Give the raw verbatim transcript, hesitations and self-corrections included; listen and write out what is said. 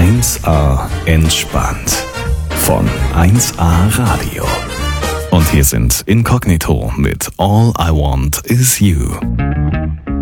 eins A entspannt von eins A Radio. Und hier sind Inkognito mit All I Want Is You.